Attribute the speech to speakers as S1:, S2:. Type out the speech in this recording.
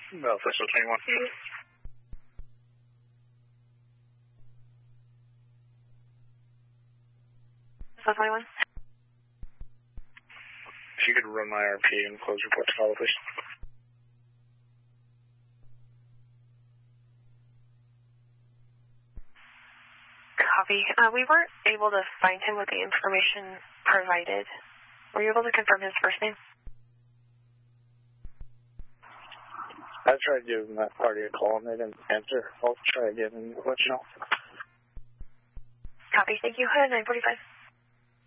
S1: Official 21.
S2: So 21.
S1: If you could run my RP and close report to call, please.
S2: Copy. We weren't able to find him with the information provided. Were you able to confirm his first name?
S1: I tried giving that party a call and they didn't answer. I'll try again and let you know.
S2: Copy. Thank you. 945.